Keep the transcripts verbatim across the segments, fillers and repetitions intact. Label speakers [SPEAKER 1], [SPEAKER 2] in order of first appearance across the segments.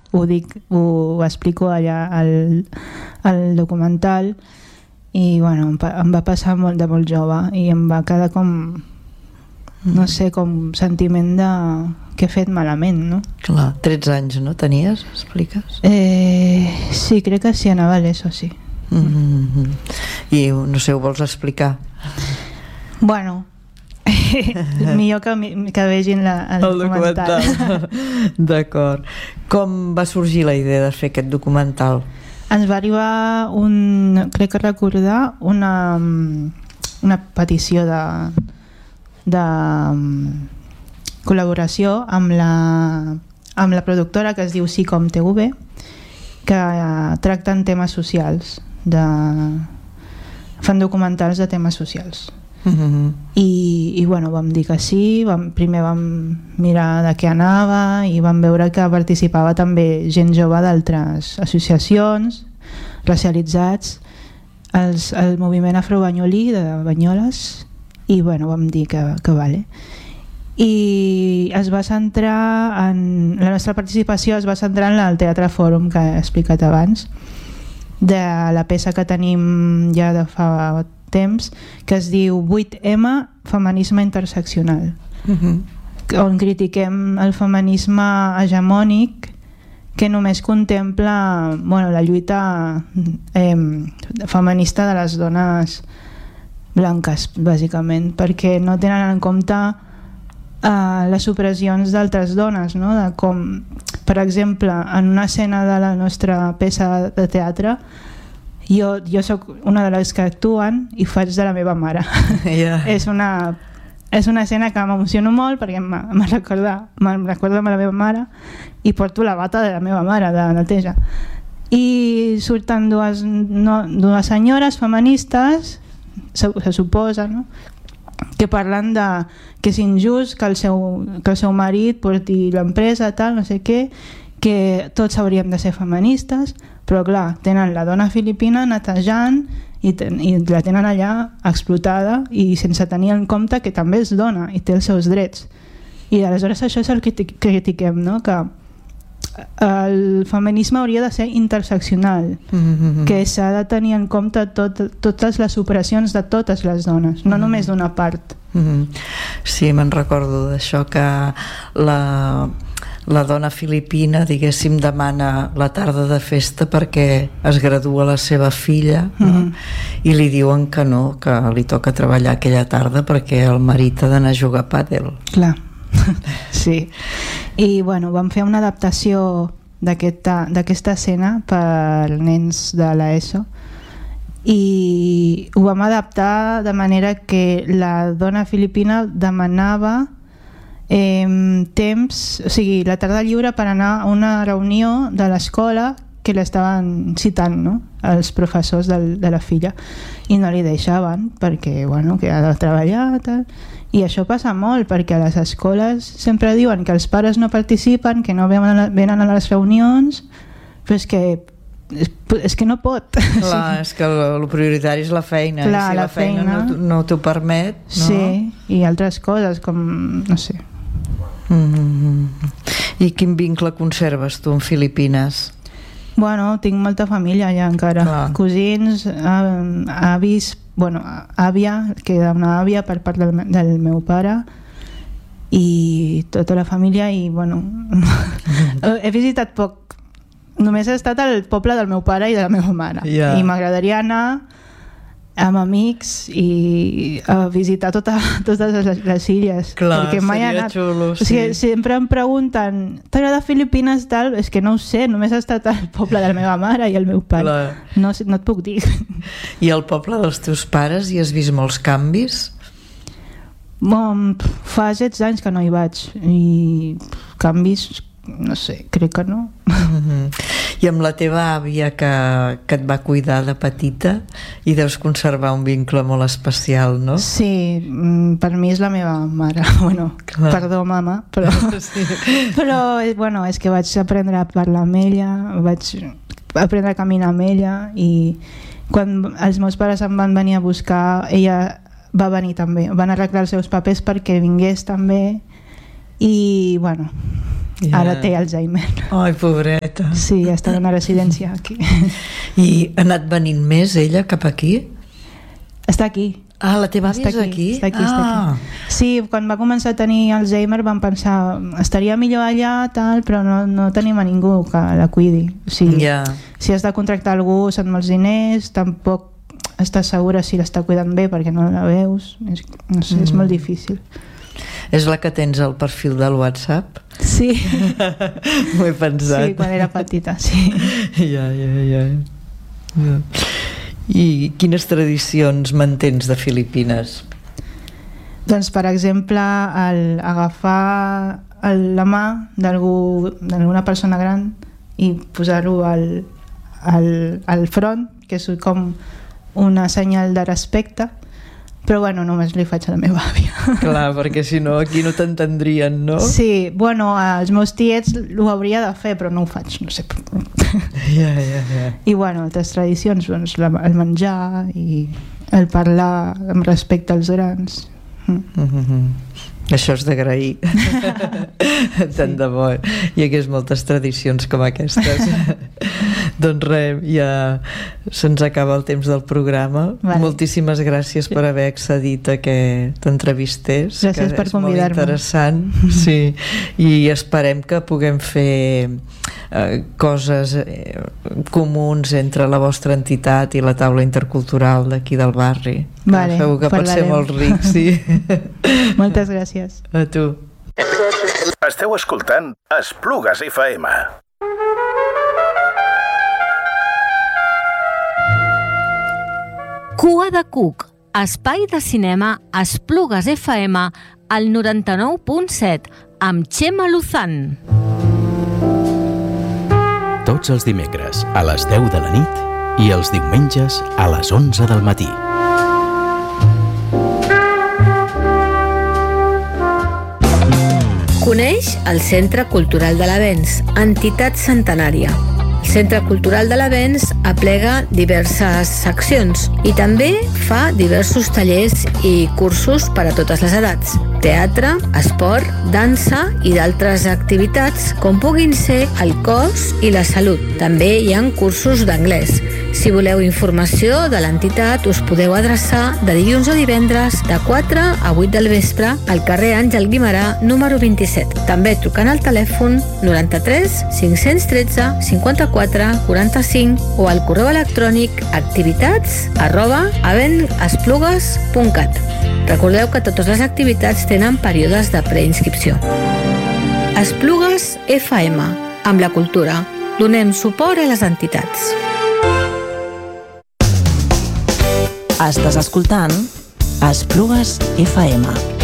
[SPEAKER 1] ho dic, ho explico allà al, al documental, i bueno, em, em va passar molt de molt jove i em va quedar com, no sé, com sentiment de que he fet malament, no?
[SPEAKER 2] Clar, tretze anys, no? Tenies, expliques?
[SPEAKER 1] Eh, sí, crec que sí, anava a l'ESO, sí.
[SPEAKER 2] Mm-hmm. I no sé, ho vols explicar?
[SPEAKER 1] Bueno, millor que, que vegin la, el, el documental, documental.
[SPEAKER 2] D'acord. Com va sorgir la idea de fer aquest documental?
[SPEAKER 1] Ens va arribar un, crec que recordar, una, una petició de, de col·laboració amb la, amb la productora que es diu Sí Com T V, que tracten temes socials, de, fan documentals de temes socials.
[SPEAKER 2] Mm-hmm.
[SPEAKER 1] I, i bueno, vam dir que sí, vam, primer vam mirar de què anava i vam veure que participava també gent jove d'altres associacions, racialitzats, els, el moviment afrobanyolí de Banyoles, i bueno, vam dir que, que vale. I es va centrar en, la nostra participació es va centrar en el Teatre Fòrum que he explicat abans, de la peça que tenim ja de fa temps, que es diu vuit ema, feminisme interseccional,
[SPEAKER 2] uh-huh.
[SPEAKER 1] on critiquem el feminisme hegemònic que només contempla, bueno, la lluita eh, feminista de les dones blanques, bàsicament, perquè no tenen en compte eh, les opressions d'altres dones, no? De com, per exemple, en una escena de la nostra peça de teatre, jo, jo soc una de les que actuen i faig de la meva mare.
[SPEAKER 2] Yeah.
[SPEAKER 1] és, una, és una escena que m'emociono molt perquè me, me recorda, me recorda a la meva mare i porto la bata de la meva mare de neteja. I surten dues, no, dues senyores feministes, se, se suposa, no? Que parlen de que és injust que el seu, que el seu marit porti l'empresa, tal, no sé què, que tots hauríem de ser feministes, però clar, tenen la dona filipina netejant i, ten, i la tenen allà explotada i sense tenir en compte que també és dona i té els seus drets. I aleshores això és el que critiquem, no? Que el feminisme hauria de ser interseccional, mm-hmm. que s'ha de tenir en compte tot, totes les operacions de totes les dones, no mm-hmm. només d'una part.
[SPEAKER 2] Mm-hmm. Sí, me'n recordo d'això, que la... la dona filipina, diguéssim, demana la tarda de festa perquè es gradua la seva filla, no? Mm-hmm. I li diuen que no, que li toca treballar aquella tarda perquè el marit ha d'anar a jugar a pàdel.
[SPEAKER 1] Clar, sí. I bueno, vam fer una adaptació d'aquesta d'aquesta escena per nens de l'ESO i ho vam adaptar de manera que la dona filipina demanava Eh, temps, o sigui, la tarda lliure per anar a una reunió de l'escola que l'estaven citant, no? Els professors del, de la filla, i no li deixaven perquè, bueno, que ha de treballar, tal. I això passa molt perquè a les escoles sempre diuen que els pares no participen, que no venen a, venen a les reunions, però és que és, és que no pot.
[SPEAKER 2] Clar, és que el, el prioritari és la feina.
[SPEAKER 1] Clar,
[SPEAKER 2] i si la,
[SPEAKER 1] la
[SPEAKER 2] feina,
[SPEAKER 1] feina
[SPEAKER 2] no, no t'ho permet, no?
[SPEAKER 1] Sí, i altres coses com, no sé.
[SPEAKER 2] Mm-hmm. I quin vincle conserves tu amb Filipines?
[SPEAKER 1] Bueno, tinc molta família allà encara. Clar. Cosins, avis, bueno, àvia, que era una àvia per part del, del meu pare, i tota la família, i bueno, he visitat poc, només he estat al poble del meu pare i de la meva mare, yeah. I m'agradaria anar amb amics i a visitar tota, totes les, les illes.
[SPEAKER 2] Clar,
[SPEAKER 1] perquè mai
[SPEAKER 2] seria
[SPEAKER 1] anat,
[SPEAKER 2] xulo, sí.
[SPEAKER 1] O sigui, sempre em pregunten t'agrada Filipines, tal? És que no ho sé, només he estat al poble de la meva mare i el meu pare. No, no et puc dir.
[SPEAKER 2] I al poble dels teus pares hi has vist molts canvis?
[SPEAKER 1] Bon, fa setze anys que no hi vaig i canvis, no sé, crec que no.
[SPEAKER 2] Mm-hmm. I amb la teva àvia que, que et va cuidar de petita i deus conservar un vincle molt especial, no?
[SPEAKER 1] Sí, per mi és la meva mare. Bueno, clar. Perdó, mama, però, sí. Però bueno, és que vaig aprendre a parlar amb ella, vaig aprendre a caminar amb ella, i quan els meus pares em van venir a buscar, ella va venir també, van arreglar els seus papers perquè vingués també, i bueno, Yeah. Ara té Alzheimer.
[SPEAKER 2] Ai, pobreta.
[SPEAKER 1] Sí, està en una residència aquí.
[SPEAKER 2] I ha anat venint més ella cap aquí?
[SPEAKER 1] Està aquí.
[SPEAKER 2] Ah, la teva àvia és aquí?
[SPEAKER 1] Està aquí,
[SPEAKER 2] ah.
[SPEAKER 1] està aquí. Sí, quan va començar a tenir Alzheimer vam pensar estaria millor allà, tal, però no, no tenim a ningú que la cuidi. O sigui,
[SPEAKER 2] yeah.
[SPEAKER 1] Si has de contractar algú són molts diners, tampoc estàs segura si l'està cuidant bé perquè no la veus. És, no sé, mm. és molt difícil.
[SPEAKER 2] És la que tens al perfil del WhatsApp?
[SPEAKER 1] Sí.
[SPEAKER 2] M'ho he pensat.
[SPEAKER 1] Sí, quan era petita, sí.
[SPEAKER 2] Ja, ja, ja. ja. I quines tradicions mantens de Filipines?
[SPEAKER 1] Doncs, per exemple, el agafar el, la mà d'algú, d'alguna persona gran i posar-ho al, al, al front, que és com una senyal de respecte, però bueno, només li faig a la meva àvia.
[SPEAKER 2] Clar, perquè si no aquí no t'entendrien, no?
[SPEAKER 1] Sí, bueno, els meus tiets ho hauria de fer, però no ho faig, no sé.
[SPEAKER 2] Ja, ja, ja.
[SPEAKER 1] I bueno, altres tradicions, doncs, el menjar i el parlar amb respecte als grans. Mm.
[SPEAKER 2] Mm-hmm. Això és d'agrair. Tant de bo. Hi hagués moltes tradicions com aquestes. Doncs res, ja se'ns acaba el temps del programa. Vale. Moltíssimes gràcies per haver accedit a que t'entrevistés.
[SPEAKER 1] Gràcies per convidar-me.
[SPEAKER 2] És molt interessant. Sí. I esperem que puguem fer eh, coses eh, comuns entre la vostra entitat i la taula intercultural d'aquí del barri.
[SPEAKER 1] Vale,
[SPEAKER 2] segur que pot ser molt ric, sí.
[SPEAKER 1] Moltes gràcies.
[SPEAKER 2] A tu.
[SPEAKER 3] Esteu escoltant Esplugues F M.
[SPEAKER 4] Cua de Cuc, espai de cinema Esplugues F M al noranta-nou punt set amb Txema Luzán.
[SPEAKER 5] Tots els dimecres a les deu de la nit i els diumenges a les onze del matí.
[SPEAKER 4] Coneix el Centre Cultural de l'Avenç, entitat centenària. El Centre Cultural de l'Avenç aplega diverses seccions i també fa diversos tallers i cursos per a totes les edats. Teatre, esport, dansa i d'altres activitats com puguin ser el cos i la salut. També hi ha cursos d'anglès. Si voleu informació de l'entitat, us podeu adreçar de dilluns a divendres de quatre a vuit del vespre al carrer Àngel Guimerà, número vint-i-set. També trucant al telèfon noranta-tres cinc-cents tretze cinquanta-quatre quaranta-cinc o al correu electrònic activitats arroba avenesplugues punt cat. Recordeu que totes les activitats tenen períodes de preinscripció. Esplugues F M. Amb la cultura. Donem suport a les entitats.
[SPEAKER 6] Estàs escoltant Esplugues F M.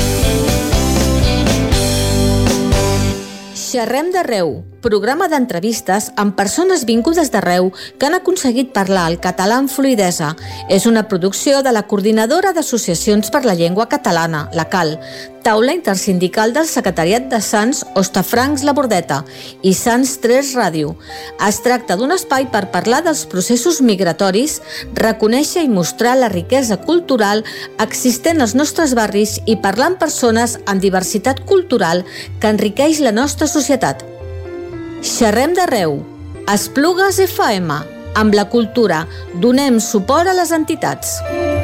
[SPEAKER 4] Xerrem d'arreu, programa d'entrevistes amb persones vingudes d'arreu que han aconseguit parlar el català amb fluïdesa. És una producció de la Coordinadora d'Associacions per la Llengua Catalana, la C A L, taula intersindical del Secretariat de Sants Hostafrancs La Bordeta i Sants tres Ràdio. Es tracta d'un espai per parlar dels processos migratoris, reconèixer i mostrar la riquesa cultural existent als nostres barris i parlar amb persones amb diversitat cultural que enriqueix la nostra societat. Xerrem d'arreu. Esplugues F M. Amb la cultura. Donem suport a les entitats.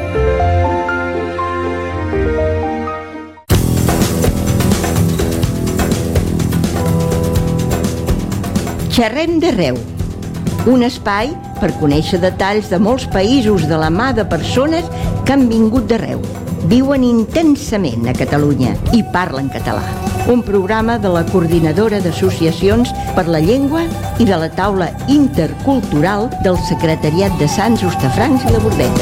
[SPEAKER 7] Xerrem d'arreu. Un espai per conèixer detalls de molts països de la mà de persones que han vingut d'arreu. Viuen intensament a Catalunya i parlen català. Un programa de la Coordinadora d'Associacions per la Llengua i de la taula intercultural del Secretariat de Sants Hostafrancs i La Bordeta.